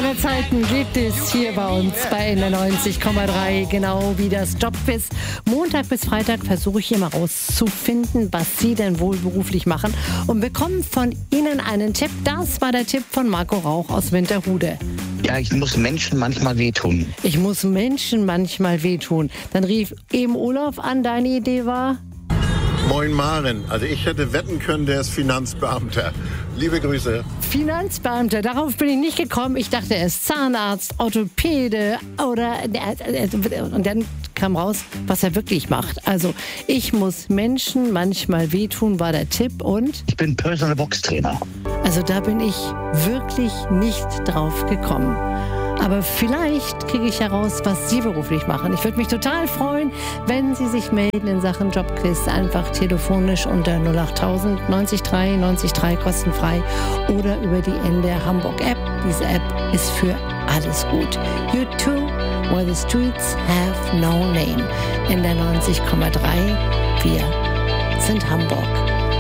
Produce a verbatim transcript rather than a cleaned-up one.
aller Zeiten gibt es hier bei uns bei N R neunzig Komma drei, genau wie das Jobquiz. Montag bis Freitag versuche ich hier mal rauszufinden, was Sie denn wohl beruflich machen, und bekomme von Ihnen einen Tipp. Das war der Tipp von Marco Rauch aus Winterhude. Ja, ich muss Menschen manchmal wehtun. Ich muss Menschen manchmal wehtun. Dann rief eben Olaf an, deine Idee war? Moin Maren, also ich hätte wetten können, der ist Finanzbeamter. Liebe Grüße. Finanzbeamter, darauf bin ich nicht gekommen. Ich dachte, er ist Zahnarzt, Orthopäde oder... Und dann kam raus, was er wirklich macht. Also, ich muss Menschen manchmal wehtun, war der Tipp, und... Ich bin Personal Box Trainer. Also da bin ich wirklich nicht drauf gekommen. Aber vielleicht kriege ich heraus, was Sie beruflich machen. Ich würde mich total freuen, wenn Sie sich melden in Sachen Jobquiz. Einfach telefonisch unter null achttausend neunzig drei neunzig drei kostenfrei oder über die N D R Hamburg App. Diese App ist für alles gut. You too, where the streets have no name. N D R neunzig Komma drei. Wir sind Hamburg.